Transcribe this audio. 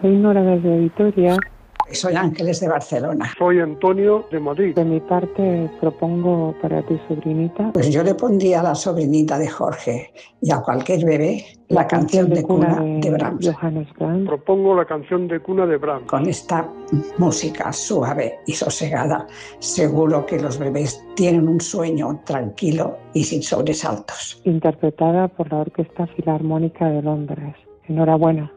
soy Nora desde Vitoria. Soy Ángeles de Barcelona. Soy Antonio de Madrid. De mi parte propongo para tu sobrinita. Pues yo le pondría a la sobrinita de Jorge y a cualquier bebé la canción de cuna de Brahms. Johannes Brahms. Propongo la canción de cuna de Brahms. Con esta música suave y sosegada, seguro que los bebés tienen un sueño tranquilo y sin sobresaltos. Interpretada por la Orquesta Filarmónica de Londres. Enhorabuena.